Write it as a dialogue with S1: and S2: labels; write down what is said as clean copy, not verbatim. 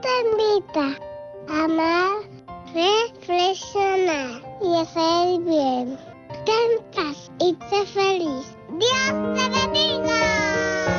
S1: te invita a amar, reflexionar y hacer bien. Ten paz y sé feliz. ¡Dios te bendiga!